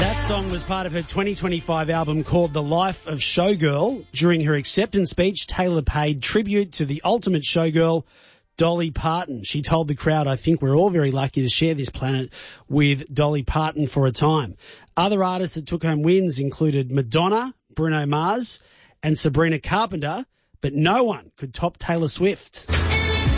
That song was part of her 2025 album called The Life of Showgirl. During her acceptance speech, Taylor paid tribute to the ultimate showgirl, Dolly Parton. She told the crowd, "I think we're all very lucky to share this planet with Dolly Parton for a time." Other artists that took home wins included Madonna, Bruno Mars and Sabrina Carpenter, but no one could top Taylor Swift.